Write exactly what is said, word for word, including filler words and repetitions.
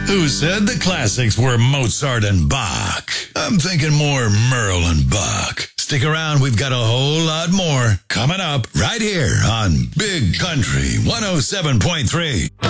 Who said the classics were Mozart and Bach? I'm thinking more Merle and Buck. Stick around, we've got a whole lot more coming up right here on Big Country one oh seven point three.